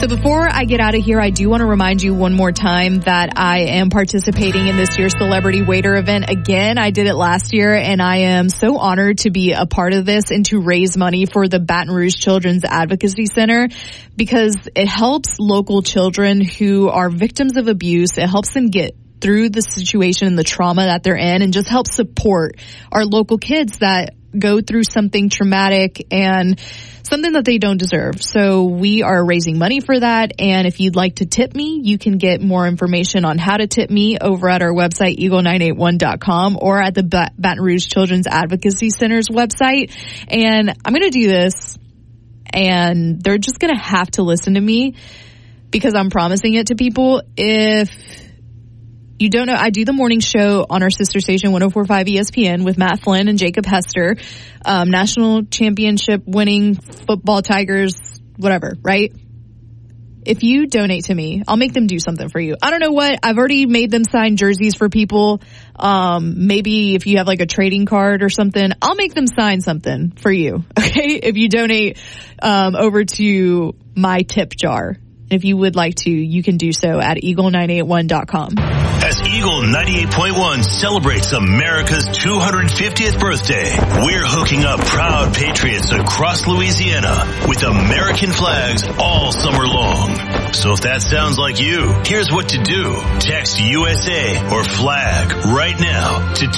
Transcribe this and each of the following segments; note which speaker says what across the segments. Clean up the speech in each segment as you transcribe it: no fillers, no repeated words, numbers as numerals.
Speaker 1: before I get out of here, I do want to remind you one more time that I am participating in this year's Celebrity Waiter event again. I did it last year, and I am so honored to be a part of this and to raise money for the Baton Rouge Children's Advocacy Center, because it helps local children who are victims of abuse. It helps them get through the situation and the trauma that they're in, and just helps support our local kids that go through something traumatic and something that they don't deserve. So we are raising money for that. And if you'd like to tip me, you can get more information on how to tip me over at our website, eagle981.com, or at the Baton Rouge Children's Advocacy Center's website. And I'm going to do this, and they're just going to have to listen to me because I'm promising it to people. If you don't know, I do the morning show on our sister station, 104.5 ESPN, with Matt Flynn and Jacob Hester, national championship winning football Tigers, whatever, right? If you donate to me, I'll make them do something for you. I don't know what. I've already made them sign jerseys for people. Maybe if you have like a trading card or something, I'll make them sign something for you. Okay. If you donate, over to my tip jar. If you would like to, you can do so at eagle981.com.
Speaker 2: As Eagle 98.1 celebrates America's 250th birthday, we're hooking up proud patriots across Louisiana with American flags all summer long. So if that sounds like you, here's what to do. Text USA or flag right now to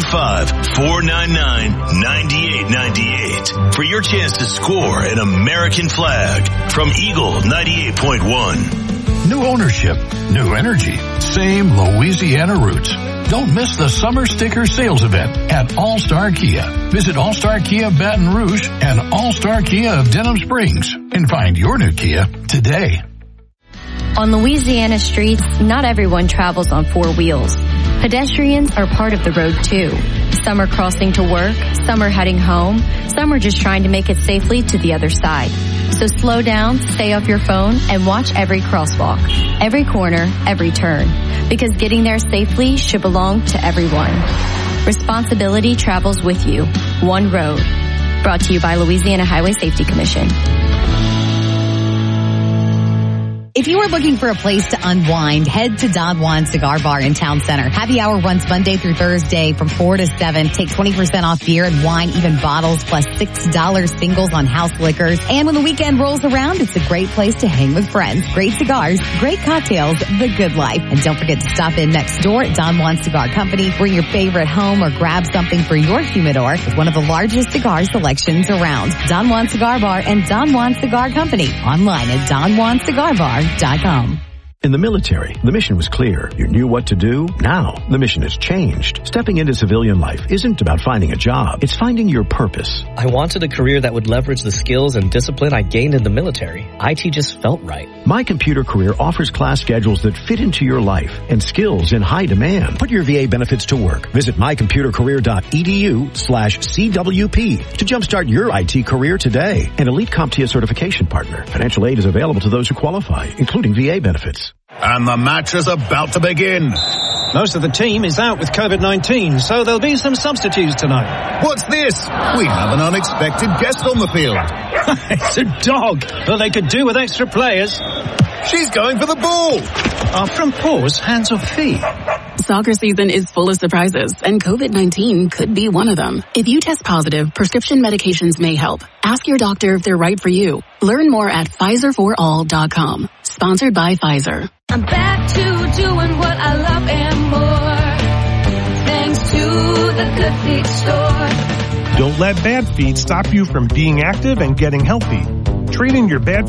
Speaker 2: 225-499-9898 for your chance to score an American flag from Eagle 98.1.
Speaker 3: New ownership, new energy, same Louisiana roots. Don't miss the summer sticker sales event at All-Star Kia. Visit All-Star Kia Baton Rouge and All-Star Kia of Denham Springs and find your new Kia today.
Speaker 4: On Louisiana streets, not everyone travels on four wheels. Pedestrians are part of the road too. Some are crossing to work, some are heading home, some are just trying to make it safely to the other side. So slow down, stay off your phone, and watch every crosswalk, every corner, every turn. Because getting there safely should belong to everyone. Responsibility travels with you. One road. Brought to you by Louisiana Highway Safety Commission.
Speaker 5: If you are looking for a place to unwind, head to Don Juan Cigar Bar in Town Center. Happy hour runs Monday through Thursday from 4 to 7. Take 20% off beer and wine, even bottles, plus $6 singles on house liquors. And when the weekend rolls around, it's a great place to hang with friends. Great cigars, great cocktails, the good life. And don't forget to stop in next door at Don Juan Cigar Company. Bring your favorite home or grab something for your humidor with one of the largest cigar selections around. Don Juan Cigar Bar and Don Juan Cigar Company. Online at DonJuanCigarBar.com.
Speaker 6: In the military, the mission was clear. You knew what to do. Now, the mission has changed. Stepping into civilian life isn't about finding a job. It's finding your purpose.
Speaker 7: I wanted a career that would leverage the skills and discipline I gained in the military. IT just felt right.
Speaker 6: My Computer Career offers class schedules that fit into your life and skills in high demand. Put your VA benefits to work. Visit mycomputercareer.edu/CWP to jumpstart your IT career today. An Elite CompTIA certification partner. Financial aid is available to those who qualify, including VA benefits.
Speaker 8: And the match is about to begin.
Speaker 9: Most of the team is out with COVID-19, so there'll be some substitutes tonight.
Speaker 8: What's this? We have an unexpected guest on the field.
Speaker 9: It's a dog. Well, they could do with extra players.
Speaker 8: She's going for the ball.
Speaker 9: From paws, hands or feet.
Speaker 10: Soccer season is full of surprises, and COVID-19 could be one of them. If you test positive, prescription medications may help. Ask your doctor if they're right for you. Learn more at PfizerForAll.com. Sponsored by Pfizer.
Speaker 11: I'm back to doing what I love and more, thanks to the Good Feet store.
Speaker 12: Don't let bad feet stop you from being active and getting healthy. Treating your bad